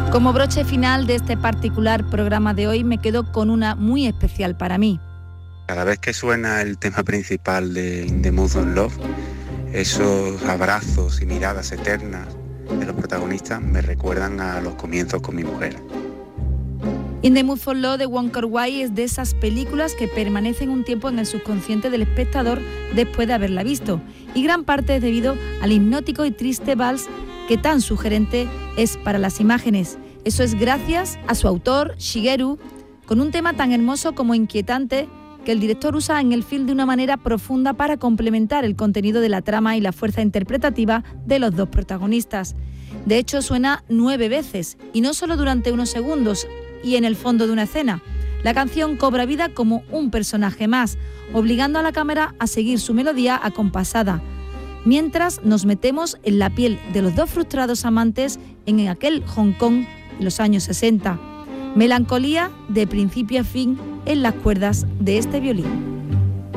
Como broche final de este particular programa de hoy, me quedo con una muy especial para mí. Cada vez que suena el tema principal de In the Mood of Love, esos abrazos y miradas eternas de los protagonistas me recuerdan a los comienzos con mi mujer. In the Mood for Love de Wong Kar-wai es de esas películas que permanecen un tiempo en el subconsciente del espectador después de haberla visto, y gran parte es debido al hipnótico y triste vals que tan sugerente es para las imágenes. Eso es gracias a su autor, Shigeru, con un tema tan hermoso como inquietante que el director usa en el film de una manera profunda para complementar el contenido de la trama y la fuerza interpretativa de los dos protagonistas. De hecho, suena 9 veces, y no solo durante unos segundos y en el fondo de una escena. La canción cobra vida como un personaje más, obligando a la cámara a seguir su melodía acompasada, mientras nos metemos en la piel de los dos frustrados amantes en aquel Hong Kong de los años 60. Melancolía de principio a fin en las cuerdas de este violín.